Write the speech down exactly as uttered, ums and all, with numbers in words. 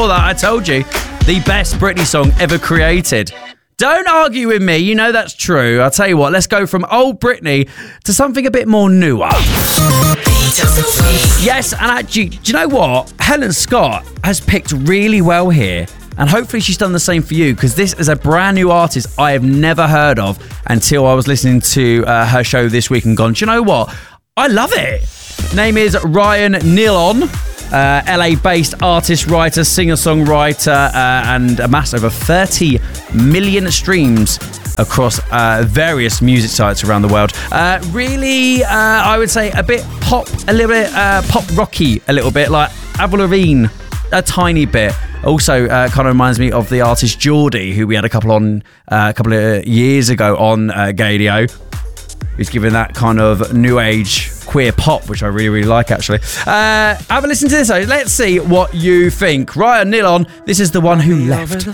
that, I told you, the best Britney song ever created. Don't argue with me, you know that's true. I'll tell you what, let's go from old Britney to something a bit more newer. Yes, and actually, do you know what? Helen Scott has picked really well here. And hopefully she's done the same for you, because this is a brand new artist I have never heard of until I was listening to uh, her show this week and gone, do you know what? I love it. Name is Ryan Nilon, uh, L A-based artist, writer, singer-songwriter, uh, and amassed over thirty million streams across uh, various music sites around the world. Uh, really, uh, I would say a bit pop, a little bit uh, pop rocky, a little bit like Avril Lavigne, a tiny bit. Also, uh, kind of reminds me of the artist Geordie, who we had a couple on uh, a couple of years ago on uh, Gadio, who's given that kind of new age queer pop, which I really, really like, actually. Uh, have a listen to this, though. Let's see what you think. Ryan Nilon, this is The One Who Left.